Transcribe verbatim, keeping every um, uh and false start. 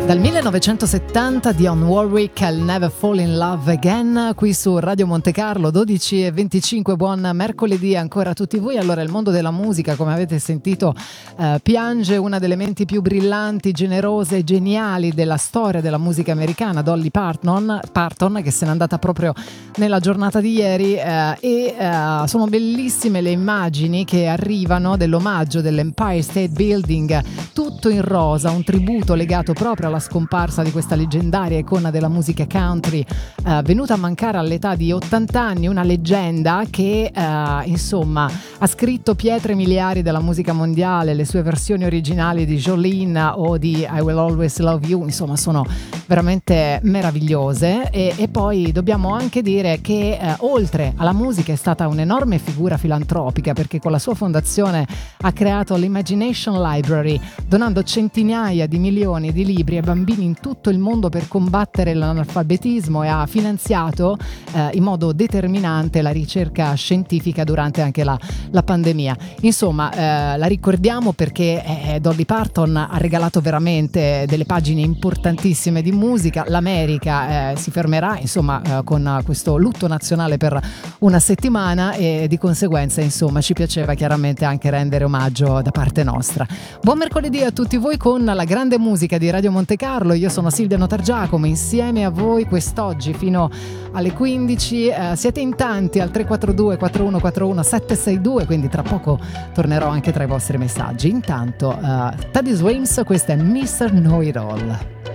Dal millenovecentosettanta Dionne Warwick, I'll Never Fall in Love Again, qui su Radio Monte Carlo, dodici e venticinque. Buon mercoledì ancora a tutti voi. Allora, il mondo della musica, come avete sentito, eh, piange una delle menti più brillanti, generose e geniali della storia della musica americana, Dolly Parton, Parton che se n'è andata proprio nella giornata di ieri, eh, e eh, sono bellissime le immagini che arrivano dell'omaggio dell'Empire State Building, tutto in rosa, un tributo legato proprio alla la scomparsa di questa leggendaria icona della musica country, eh, venuta a mancare all'età di ottanta anni, una leggenda che eh, insomma ha scritto pietre miliari della musica mondiale. Le sue versioni originali di Jolene o di I Will Always Love You insomma sono veramente meravigliose, e, e poi dobbiamo anche dire che eh, oltre alla musica è stata un'enorme figura filantropica, perché con la sua fondazione ha creato l'Imagination Library, donando centinaia di milioni di libri ai bambini in tutto il mondo per combattere l'analfabetismo, e ha finanziato eh, in modo determinante la ricerca scientifica durante anche la, la pandemia. Insomma, eh, la ricordiamo perché eh, Dolly Parton ha regalato veramente delle pagine importantissime di musica. L'America eh, si fermerà insomma eh, con questo lutto nazionale per una settimana, e di conseguenza insomma ci piaceva chiaramente anche rendere omaggio da parte nostra. Buon mercoledì a tutti voi con la grande musica di Radio Monte Carlo. Io sono Silvia Notargiacomo, insieme a voi quest'oggi fino alle quindici. Eh, siete in tanti al tre quattro due quattro uno quattro uno sette sei due, quindi tra poco tornerò anche tra i vostri messaggi. Intanto uh, Teddy Swims, questa è mister Know It All.